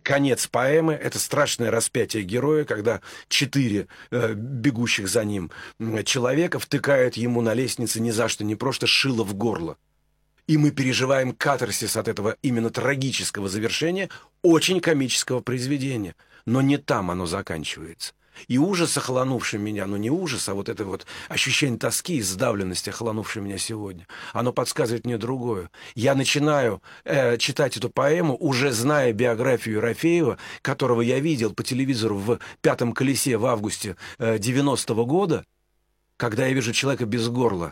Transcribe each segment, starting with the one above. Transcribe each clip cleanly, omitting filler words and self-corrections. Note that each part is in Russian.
конец поэмы — это страшное распятие героя, когда 4 бегущих за ним человека втыкают ему на лестнице ни за что, не просто шило в горло. И мы переживаем катарсис от этого именно трагического завершения очень комического произведения. Но не там оно заканчивается. И ужас, охланувший меня, но не ужас, а вот это вот ощущение тоски и сдавленности, охланувший меня сегодня, оно подсказывает мне другое. Я начинаю читать эту поэму, уже зная биографию Ерофеева, которого я видел по телевизору в «Пятом колесе» в августе 90-го года, когда я вижу человека без горла.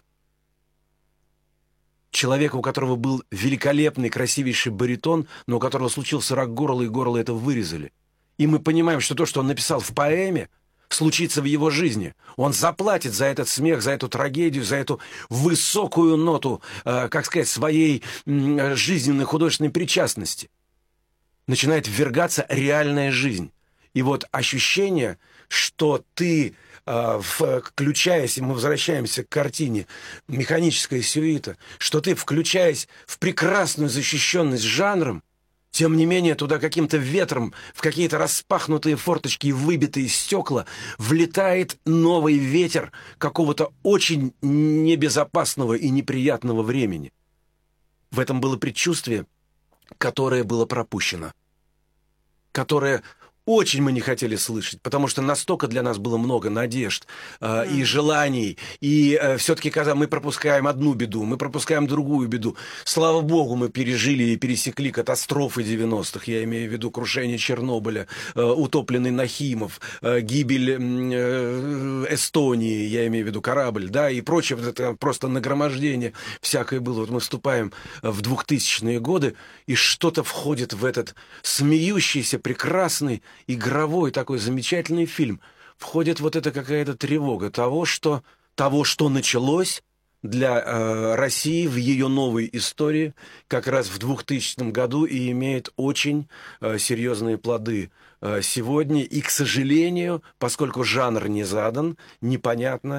Человека, у которого был великолепный, красивейший баритон, но у которого случился рак горла, и горло это вырезали. И мы понимаем, что то, что он написал в поэме, случится в его жизни. Он заплатит за этот смех, за эту трагедию, за эту высокую ноту, как сказать, своей жизненной художественной причастности. Начинает ввергаться реальная жизнь. И вот ощущение, что ты, включаясь, и мы возвращаемся к картине «Механическая сюита», что ты, включаясь в прекрасную защищенность жанром, тем не менее, туда каким-то ветром, в какие-то распахнутые форточки и выбитые стекла влетает новый ветер какого-то очень небезопасного и неприятного времени. В этом было предчувствие, которое было пропущено, которое очень мы не хотели слышать, потому что настолько для нас было много надежд и желаний. И все-таки, когда мы пропускаем одну беду, мы пропускаем другую беду. Слава богу, мы пережили и пересекли катастрофы 90-х. Я имею в виду крушение Чернобыля, утопленный Нахимов, гибель Эстонии, я имею в виду корабль, да, и прочее. Вот это просто нагромождение всякое было. Вот мы вступаем в 2000-е годы, и что-то входит в этот смеющийся, прекрасный, игровой такой замечательный фильм. Входит вот эта какая-то тревога того, что началось для России в ее новой истории как раз в 2000 году и имеет очень серьезные плоды сегодня. И, к сожалению, поскольку жанр не задан, непонятно,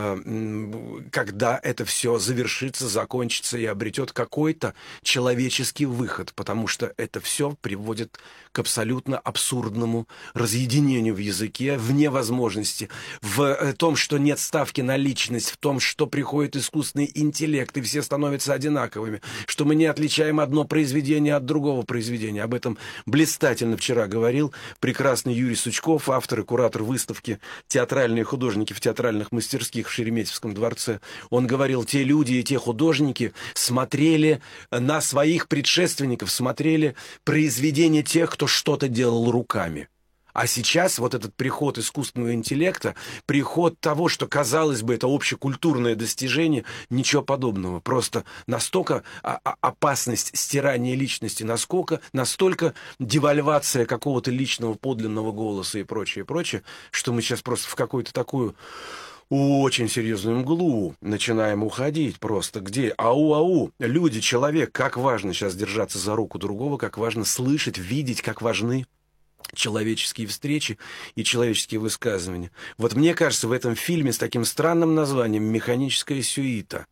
когда это все завершится, закончится и обретет какой-то человеческий выход, потому что это все приводит к абсолютно абсурдному разъединению в языке, в невозможности, в том, что нет ставки на личность, в том, что приходит искусственный интеллект, и все становятся одинаковыми, что мы не отличаем одно произведение от другого произведения. Об этом блистательно вчера говорил прекрасный Юрий Сучков, автор и куратор выставки «Театральные художники в театральных мастерских» в Шереметьевском дворце. Он говорил, те люди и те художники смотрели на своих предшественников, смотрели произведения тех, кто что-то делал руками. А сейчас вот этот приход искусственного интеллекта, приход того, что, казалось бы, это общекультурное достижение, ничего подобного. Просто настолько опасность стирания личности, настолько девальвация какого-то личного подлинного голоса и прочее, что мы сейчас просто в какую-то такую очень серьезную мглу начинаем уходить просто. Где ау-ау, люди, человек, как важно сейчас держаться за руку другого, как важно слышать, видеть, как важны человеческие встречи и человеческие высказывания. Вот мне кажется, в этом фильме с таким странным названием «Механическая сюита»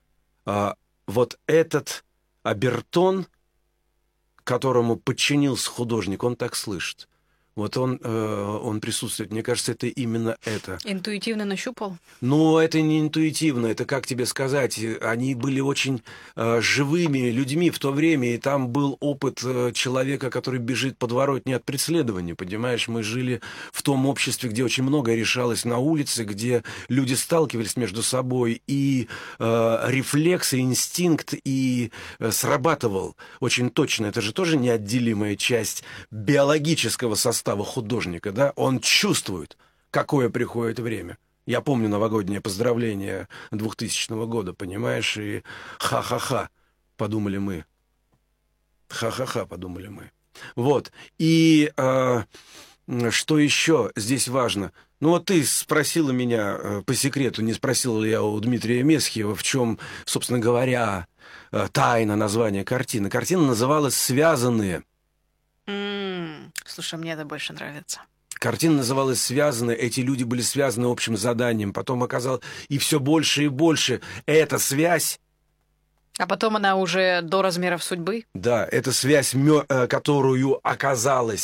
вот этот обертон, которому подчинился художник, он так слышит. Вот он присутствует. Мне кажется, это именно это. Интуитивно нащупал? Ну, это не интуитивно, это, как тебе сказать, они были очень живыми людьми в то время, и там был опыт человека, который бежит подворотни от преследования, понимаешь? Мы жили в том обществе, где очень многое решалось на улице, где люди сталкивались между собой, и рефлекс, и инстинкт, и срабатывал очень точно. Это же тоже неотделимая часть биологического состава художника, да? Он чувствует, какое приходит время. Я помню новогоднее поздравление 2000 года, понимаешь, и ха-ха-ха, подумали мы. Ха-ха-ха, подумали мы. Вот. И что еще здесь важно? Ну вот ты спросила меня по секрету, не спросила ли я у Дмитрия Месхиева, в чем, собственно говоря, тайна названия картины. Картина называлась «Связанные». Слушай, мне это больше нравится. Картина называлась «Связаны». Эти люди были связаны общим заданием. Потом оказалось, и все больше и больше эта связь. А потом она уже до размеров судьбы? Да, эта связь, которую оказалось